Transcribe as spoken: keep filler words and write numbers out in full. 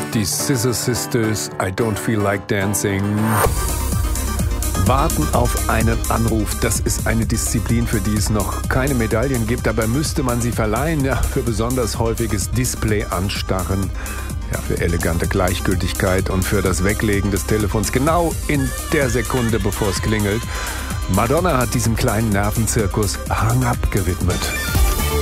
Die Scissor Sisters, I Don't Feel Like Dancing. Warten auf einen Anruf, das ist eine Disziplin, für die es noch keine Medaillen gibt. Dabei müsste man sie verleihen, ja, für besonders häufiges Display-Anstarren, ja, für elegante Gleichgültigkeit und für das Weglegen des Telefons genau in der Sekunde, bevor es klingelt. Madonna hat diesem kleinen Nervenzirkus Hang Up gewidmet.